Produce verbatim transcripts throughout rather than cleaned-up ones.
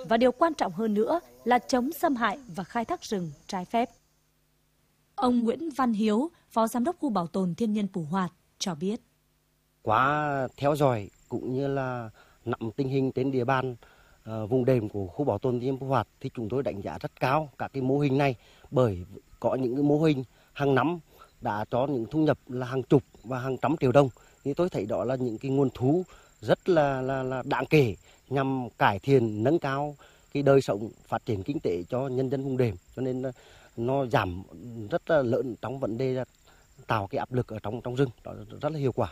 và điều quan trọng hơn nữa là chống xâm hại và khai thác rừng trái phép. Ông Nguyễn Văn Hiếu, Phó Giám đốc Khu Bảo tồn Thiên nhiên Pù Hoạt cho biết. Qua theo dõi cũng như là nắm tình hình trên địa bàn uh, vùng đệm của Khu Bảo tồn Thiên nhiên Pù Hoạt thì chúng tôi đánh giá rất cao các cái mô hình này, bởi có những cái mô hình hàng năm đã cho những thu nhập là hàng chục và hàng trăm triệu đồng. Thì tôi thấy đó là những cái nguồn thu rất là là, là đáng kể nhằm cải thiện nâng cao cái đời sống phát triển kinh tế cho nhân dân vùng đệm, cho nên nó giảm rất là lớn trong vấn đề là tạo cái áp lực ở trong trong rừng, đó rất là hiệu quả.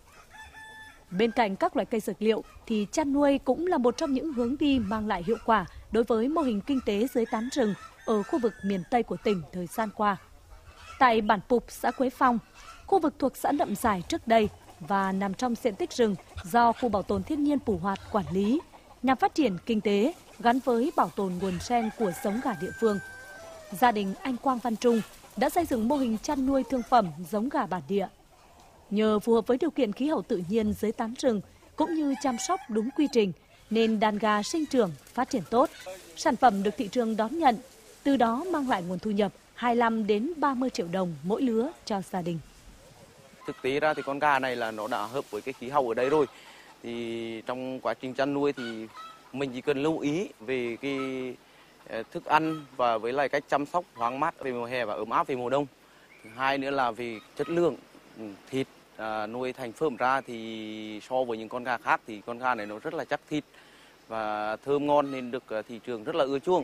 Bên cạnh các loại cây dược liệu thì chăn nuôi cũng là một trong những hướng đi mang lại hiệu quả đối với mô hình kinh tế dưới tán rừng ở khu vực miền Tây của tỉnh thời gian qua. Tại bản Pục, xã Quế Phong, khu vực thuộc xã Nậm Giải trước đây và nằm trong diện tích rừng do Khu Bảo tồn Thiên nhiên Pù Hoạt quản lý, nhằm phát triển kinh tế gắn với bảo tồn nguồn gen của giống gà địa phương. Gia đình anh Quang Văn Trung đã xây dựng mô hình chăn nuôi thương phẩm giống gà bản địa. Nhờ phù hợp với điều kiện khí hậu tự nhiên dưới tán rừng cũng như chăm sóc đúng quy trình nên đàn gà sinh trưởng phát triển tốt, sản phẩm được thị trường đón nhận, từ đó mang lại nguồn thu nhập hai mươi lăm đến ba mươi triệu đồng mỗi lứa cho gia đình. Thực tế ra thì con gà này là nó đã hợp với cái khí hậu ở đây rồi. Thì trong quá trình chăn nuôi thì mình chỉ cần lưu ý về cái thức ăn và với lại cách chăm sóc thoáng mát về mùa hè và ấm áp về mùa đông. Thứ hai nữa là về chất lượng thịt à, nuôi thành phẩm ra thì so với những con gà khác thì con gà này nó rất là chắc thịt và thơm ngon nên được thị trường rất là ưa chuộng.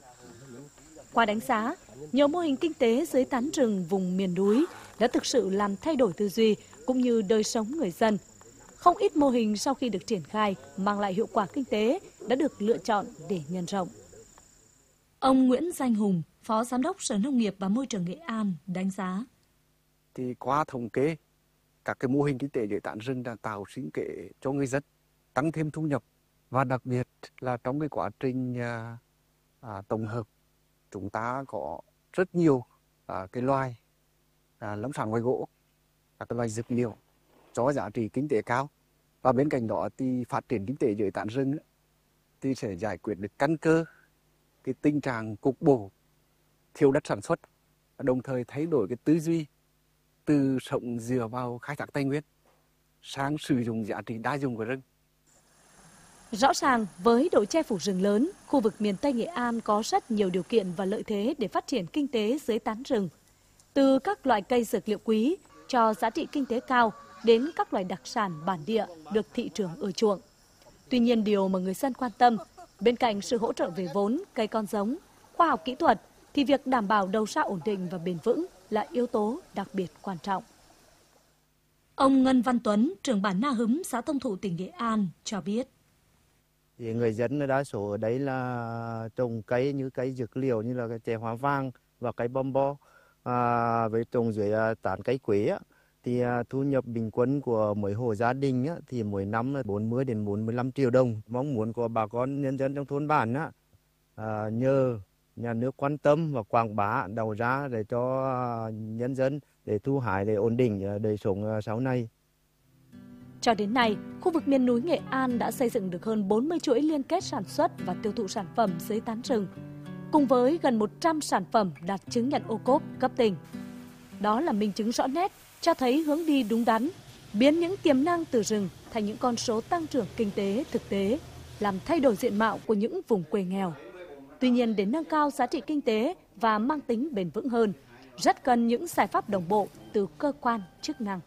Qua đánh giá, nhiều mô hình kinh tế dưới tán rừng vùng miền núi đã thực sự làm thay đổi tư duy cũng như đời sống người dân. Không ít mô hình sau khi được triển khai mang lại hiệu quả kinh tế đã được lựa chọn để nhân rộng. Ông Nguyễn Danh Hùng, Phó Giám đốc Sở Nông nghiệp và Môi trường Nghệ An đánh giá. Thì qua thống kê, các cái mô hình kinh tế dưới tán rừng đã tạo sinh kế cho người dân, tăng thêm thu nhập và đặc biệt là trong cái quá trình à, à, tổng hợp chúng ta có rất nhiều à, cái loài à, lâm sản ngoài gỗ, các cái loài dược liệu cho giá trị kinh tế cao. Và bên cạnh đó thì phát triển kinh tế dưới tán rừng thì sẽ giải quyết được căn cơ cái tình trạng cục bộ thiếu đất sản xuất, đồng thời thay đổi cái tư duy từ sống dựa vào khai thác tài nguyên sang sử dụng giá trị đa dụng của rừng. Rõ ràng, với độ che phủ rừng lớn, khu vực miền Tây Nghệ An có rất nhiều điều kiện và lợi thế để phát triển kinh tế dưới tán rừng. Từ các loại cây dược liệu quý cho giá trị kinh tế cao đến các loài đặc sản bản địa được thị trường ưa chuộng. Tuy nhiên, điều mà người dân quan tâm, bên cạnh sự hỗ trợ về vốn, cây con giống, khoa học kỹ thuật, thì việc đảm bảo đầu ra ổn định và bền vững là yếu tố đặc biệt quan trọng. Ông Ngân Văn Tuấn, trưởng bản Na Hứng, xã Thông Thụ, tỉnh Nghệ An cho biết. Thì người dân đa số ở đấy là trồng cây như cây dược liệu như là cái chè hóa vàng và cây bom bo, à, với trồng dưới à, tán cây quế á, thì à, thu nhập bình quân của mỗi hộ gia đình á, thì mỗi năm là bốn mươi đến bốn mươi lăm triệu đồng. Mong muốn của bà con nhân dân trong thôn bản á, à, nhờ nhà nước quan tâm và quảng bá đầu ra để cho à, nhân dân để thu hái để ổn định đời sống à, sau này. Cho đến nay, khu vực miền núi Nghệ An đã xây dựng được hơn bốn mươi chuỗi liên kết sản xuất và tiêu thụ sản phẩm dưới tán rừng, cùng với gần một trăm sản phẩm đạt chứng nhận ô cốp cấp tỉnh. Đó là minh chứng rõ nét cho thấy hướng đi đúng đắn, biến những tiềm năng từ rừng thành những con số tăng trưởng kinh tế thực tế, làm thay đổi diện mạo của những vùng quê nghèo. Tuy nhiên, để nâng cao giá trị kinh tế và mang tính bền vững hơn, rất cần những giải pháp đồng bộ từ cơ quan chức năng.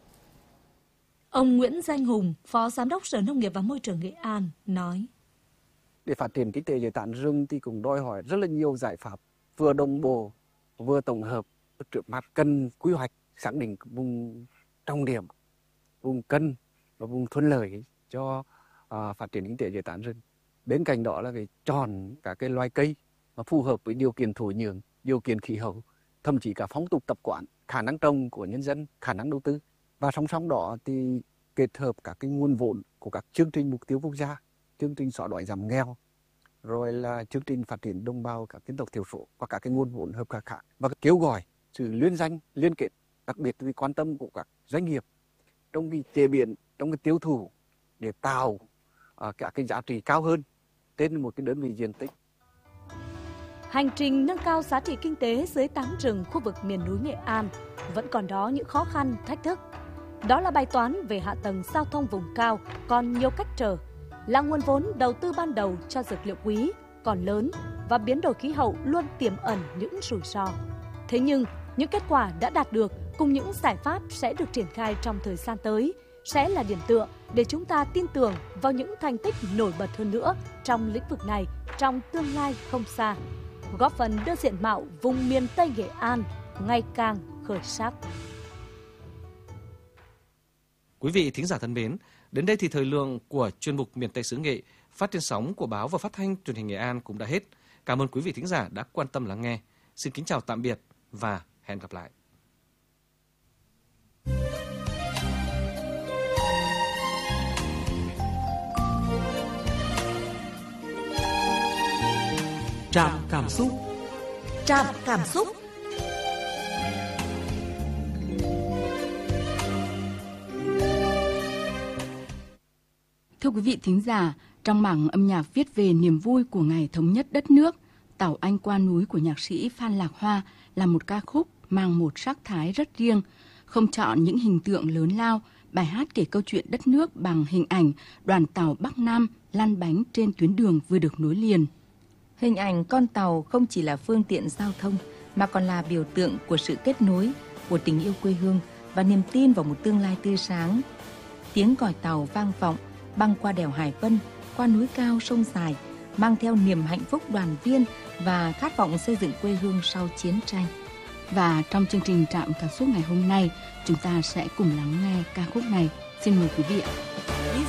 Ông Nguyễn Danh Hùng, Phó Giám đốc Sở Nông nghiệp và Môi trường Nghệ An nói. Để phát triển kinh tế dưới tán rừng thì cũng đòi hỏi rất là nhiều giải pháp, vừa đồng bộ, vừa tổng hợp. Trước mắt cần quy hoạch xác định vùng trọng điểm, vùng cân và vùng thuận lợi cho uh, phát triển kinh tế dưới tán rừng. Bên cạnh đó là phải chọn các cái loài cây mà phù hợp với điều kiện thổ nhưỡng, điều kiện khí hậu, thậm chí cả phong tục tập quán, khả năng trồng của nhân dân, khả năng đầu tư. Và song song đó thì kết hợp các cái nguồn vốn của các chương trình mục tiêu quốc gia, chương trình xóa đói giảm nghèo, rồi là chương trình phát triển đồng bào các dân tộc thiểu số và các cái nguồn vốn hợp tác khác, và kêu gọi sự liên danh, liên kết, đặc biệt vì quan tâm của các doanh nghiệp trong cái chế biến, trong cái tiêu thụ để tạo uh, các cái giá trị cao hơn trên một cái đơn vị diện tích. Hành trình nâng cao giá trị kinh tế dưới tán rừng khu vực miền núi Nghệ An vẫn còn đó những khó khăn, thách thức. Đó là bài toán về hạ tầng giao thông vùng cao còn nhiều cách trở, là nguồn vốn đầu tư ban đầu cho dược liệu quý còn lớn và biến đổi khí hậu luôn tiềm ẩn những rủi ro. Thế nhưng, những kết quả đã đạt được cùng những giải pháp sẽ được triển khai trong thời gian tới sẽ là điểm tựa để chúng ta tin tưởng vào những thành tích nổi bật hơn nữa trong lĩnh vực này trong tương lai không xa, góp phần đưa diện mạo vùng miền Tây Nghệ An ngày càng khởi sắc. Quý vị thính giả thân mến, đến đây thì thời lượng của chuyên mục Miền Tây xứ Nghệ phát trên sóng của báo và phát thanh truyền hình Nghệ An cũng đã hết. Cảm ơn quý vị thính giả đã quan tâm lắng nghe. Xin kính chào tạm biệt và hẹn gặp lại. Trạm cảm xúc. Trạm cảm xúc. Thưa quý vị thính giả, trong mảng âm nhạc viết về niềm vui của ngày thống nhất đất nước, Tàu Anh Qua Núi của nhạc sĩ Phan Lạc Hoa là một ca khúc mang một sắc thái rất riêng, không chọn những hình tượng lớn lao. Bài hát kể câu chuyện đất nước bằng hình ảnh đoàn tàu Bắc Nam lăn bánh trên tuyến đường vừa được nối liền. Hình ảnh con tàu không chỉ là phương tiện giao thông mà còn là biểu tượng của sự kết nối, của tình yêu quê hương và niềm tin vào một tương lai tươi sáng. Tiếng còi tàu vang vọng băng qua đèo Hải Vân, qua núi cao sông dài, mang theo niềm hạnh phúc đoàn viên và khát vọng xây dựng quê hương sau chiến tranh. Và trong chương trình Trạm cảm xúc ngày hôm nay, chúng ta sẽ cùng lắng nghe ca khúc này. Xin mời quý vị ạ. Đi